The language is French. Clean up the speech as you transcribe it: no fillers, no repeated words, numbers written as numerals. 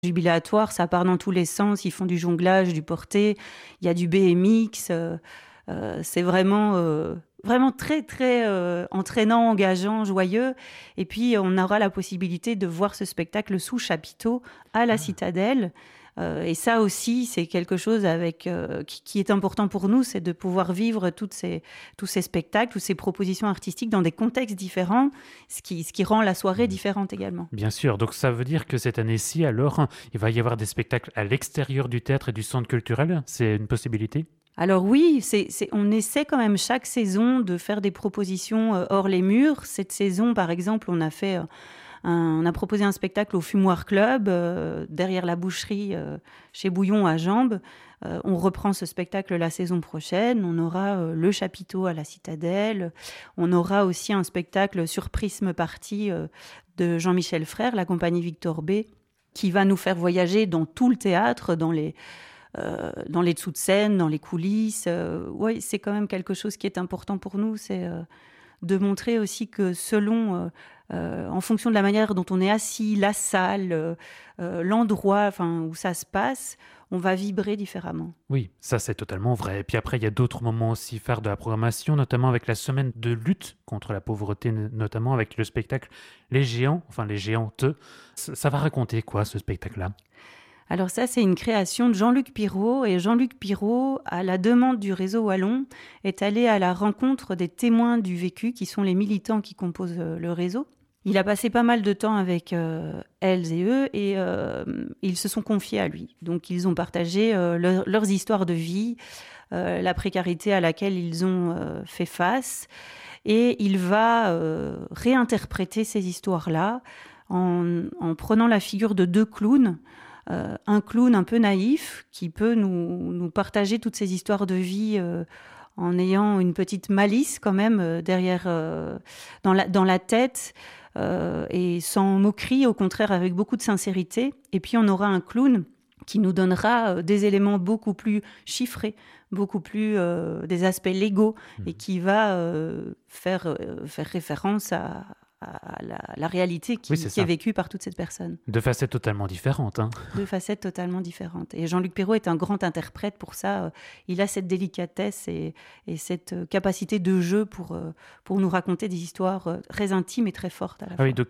Jubilatoire, ça part dans tous les sens. Ils font du jonglage, du porté, il y a du BMX. C'est vraiment très, très entraînant, engageant, joyeux. Et puis, on aura la possibilité de voir ce spectacle sous chapiteau à la Citadelle. Et ça aussi, c'est quelque chose qui est important pour nous, c'est de pouvoir vivre tous ces spectacles, toutes ces propositions artistiques dans des contextes différents, ce qui rend la soirée différente également. Bien sûr, donc ça veut dire que cette année-ci, alors, il va y avoir des spectacles à l'extérieur du théâtre et du centre culturel? C'est une possibilité? Alors oui, on essaie quand même chaque saison de faire des propositions hors les murs. Cette saison, par exemple, on a proposé un spectacle au Fumoir Club, derrière la boucherie chez Bouillon à Jambes. On reprend ce spectacle la saison prochaine. On aura le chapiteau à la Citadelle. On aura aussi un spectacle sur Prisme Party de Jean-Michel Frère, la compagnie Victor B, qui va nous faire voyager dans tout le théâtre, dans les dessous de scène, dans les coulisses. Ouais, c'est quand même quelque chose qui est important pour nous, c'est de montrer aussi que en fonction de la manière dont on est assis, la salle, l'endroit où ça se passe, on va vibrer différemment. Oui, ça c'est totalement vrai. Et puis après, il y a d'autres moments aussi phares de la programmation, notamment avec la semaine de lutte contre la pauvreté, notamment avec le spectacle Les Géants, enfin Les Géantes. Ça va raconter quoi, ce spectacle-là? Alors ça, c'est une création de Jean-Luc Pirot. Et Jean-Luc Pirot, à la demande du réseau Wallon, est allé à la rencontre des témoins du vécu, qui sont les militants qui composent le réseau. Il a passé pas mal de temps avec elles et eux, et ils se sont confiés à lui. Donc ils ont partagé leurs histoires de vie, la précarité à laquelle ils ont fait face. Et il va réinterpréter ces histoires-là en prenant la figure de deux clowns. Un clown un peu naïf qui peut nous partager toutes ces histoires de vie en ayant une petite malice quand même derrière, dans la tête, et sans moquerie, au contraire avec beaucoup de sincérité. Et puis on aura un clown qui nous donnera des éléments beaucoup plus chiffrés, beaucoup plus des aspects légaux, et qui va faire référence à la réalité qui est vécue par toutes ces personnes. Deux facettes totalement différentes. Deux facettes totalement différentes. Et Jean-Luc Pirot est un grand interprète pour ça. Il a cette délicatesse et cette capacité de jeu pour nous raconter des histoires très intimes et très fortes à la fois. Oui, donc